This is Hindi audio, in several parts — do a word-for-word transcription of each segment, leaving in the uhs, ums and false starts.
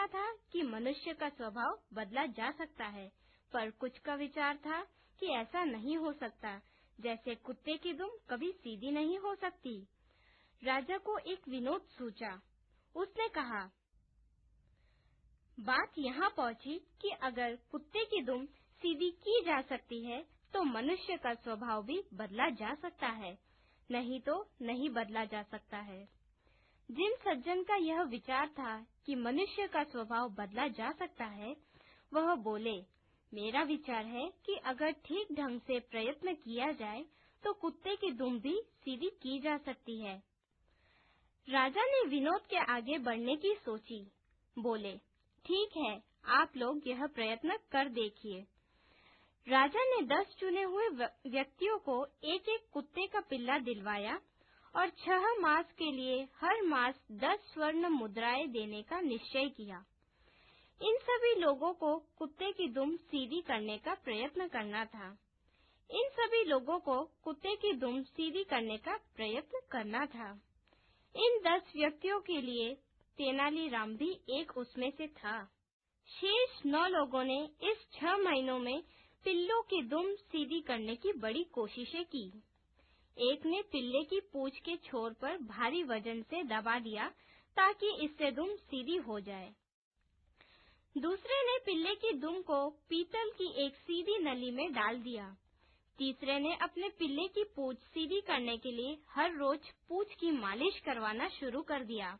था कि मनुष्य का स्वभाव बदला जा सकता है, पर कुछ का विचार था कि ऐसा नहीं हो सकता, जैसे कुत्ते की दुम कभी सीधी नहीं हो सकती। राजा को एक विनोद सूझा। उसने कहा, बात यहाँ पहुँची कि अगर कुत्ते की दुम सीधी की जा सकती है, तो मनुष्य का स्वभाव भी बदला जा सकता है, नहीं तो नहीं बदला जा सकता है। जिन सज्जन का यह विचार था कि मनुष्य का स्वभाव बदला जा सकता है, वह बोले, मेरा विचार है कि अगर ठीक ढंग से प्रयत्न किया जाए तो कुत्ते की दुम भी सीधी की जा सकती है। राजा ने विनोद के आगे बढ़ने की सोची। बोले, ठीक है, आप लोग यह प्रयत्न कर देखिए। राजा ने दस चुने हुए व्यक्तियों को एक एक कुत्ते का पिल्ला दिलवाया और छह मास के लिए हर मास दस स्वर्ण मुद्राएं देने का निश्चय किया। इन सभी लोगों को कुत्ते की दुम सीधी करने का प्रयत्न करना था। इन सभी लोगों को कुत्ते की दुम सीधी करने का प्रयत्न करना था। इन दस व्यक्तियों के लिए तेनालीराम भी एक उसमें से था। शेष नौ लोगों ने इस छह महीनों में पिल्लों की दुम सीधी करने की बड़ी कोशिशें की। एक ने पिल्ले की पूंछ के छोर पर भारी वजन से दबा दिया ताकि इससे दुम सीधी हो जाए। दूसरे ने पिल्ले की दुम को पीतल की एक सीधी नली में डाल दिया। तीसरे ने अपने पिल्ले की पूंछ सीधी करने के लिए हर रोज पूंछ की मालिश करवाना शुरू कर दिया।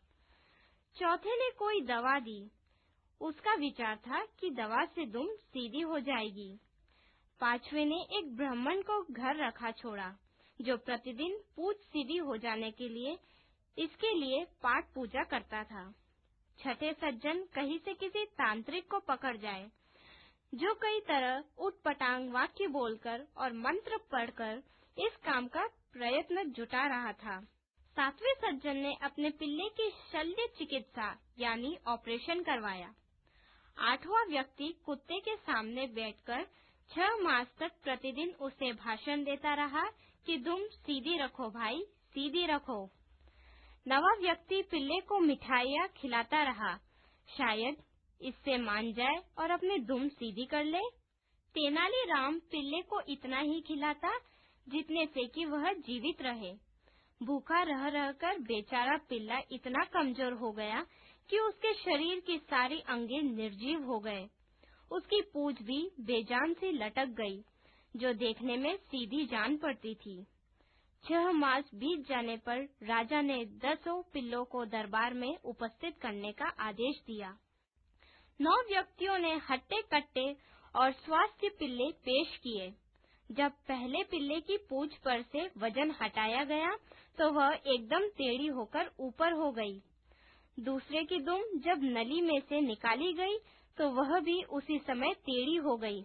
चौथे ने कोई दवा दी। उसका विचार था कि दवा से दुम सीधी हो जाएगी। पांचवे ने एक ब्राह्मण को घर रखा छोड़ा, जो प्रतिदिन पूंछ सीधी हो जाने के लिए इसके लिए पाठ पूजा करता था। छठे सज्जन कहीं से किसी तांत्रिक को पकड़ जाए, जो कई तरह उटपटांग वाक्य बोलकर और मंत्र पढ़कर इस काम का प्रयत्न जुटा रहा था। सातवें सज्जन ने अपने पिल्ले की शल्य चिकित्सा यानी ऑपरेशन करवाया। आठवां व्यक्ति कुत्ते के सामने बैठकर छह मास तक प्रतिदिन उसे भाषण देता रहा कि दुम सीधी रखो भाई, सीधी रखो। नवा व्यक्ति पिल्ले को मिठाइयाँ खिलाता रहा, शायद इससे मान जाए और अपनी दुम सीधी कर ले। तेनालीराम पिल्ले को इतना ही खिलाता जितने से कि वह जीवित रहे। भूखा रह रहकर बेचारा पिल्ला इतना कमजोर हो गया कि उसके शरीर की सारी अंगें निर्जीव हो गए। उसकी पूंछ भी बेजान सी लटक गई, जो देखने में सीधी जान पड़ती थी। छह मास बीत जाने पर राजा ने दसों पिल्लों को दरबार में उपस्थित करने का आदेश दिया। नौ व्यक्तियों ने हट्टे कट्टे और स्वास्थ्य पिल्ले पेश किए। जब पहले पिल्ले की पूंछ पर से वजन हटाया गया तो वह एकदम टेढ़ी होकर ऊपर हो गई। दूसरे की दुम जब नली में से निकाली गई तो वह भी उसी समय टेढ़ी हो गई।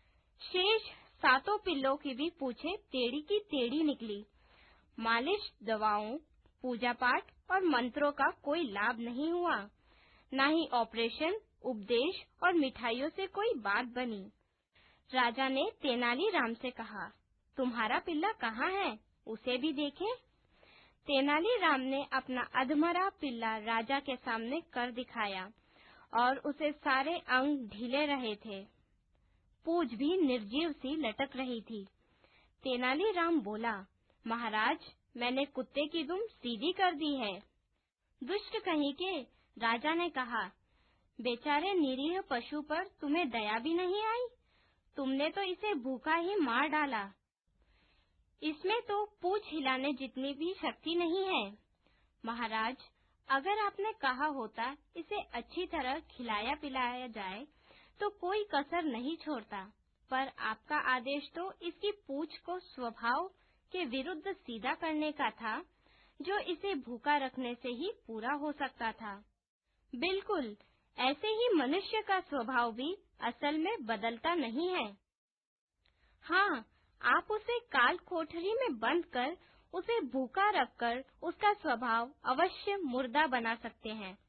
शेष सातों पिल्लों की भी पूंछें टेढ़ी की टेढ़ी निकली। मालिश, दवाओं, पूजा पाठ और मंत्रों का कोई लाभ नहीं हुआ। न ही ऑपरेशन, उपदेश और मिठाइयों से कोई बात बनी। राजा ने तेनालीराम से कहा, तुम्हारा पिल्ला कहाँ है? उसे भी देखें। तेनालीराम ने अपना अधमरा पिल्ला राजा के सामने कर दिखाया और उसे सारे अंग ढीले रहे थे। पूंछ भी निर्जीव सी लटक रही थी। तेनालीराम बोला, महाराज, मैंने कुत्ते की दुम सीधी कर दी है। दुष्ट कहीं के, राजा ने कहा, बेचारे निरीह पशु पर तुम्हें दया भी नहीं आई। तुमने तो इसे भूखा ही मार डाला। इसमें तो पूंछ हिलाने जितनी भी शक्ति नहीं है। महाराज, अगर आपने कहा होता इसे अच्छी तरह खिलाया पिलाया जाए तो कोई कसर नहीं छोड़ता, पर आपका आदेश तो इसकी पूंछ को स्वभाव के विरुद्ध सीधा करने का था, जो इसे भूखा रखने से ही पूरा हो सकता था। बिल्कुल, ऐसे ही मनुष्य का स्वभाव भी असल में बदलता नहीं है। हाँ, आप उसे काल कोठरी में बंद कर उसे भूखा रखकर उसका स्वभाव अवश्य मुर्दा बना सकते हैं।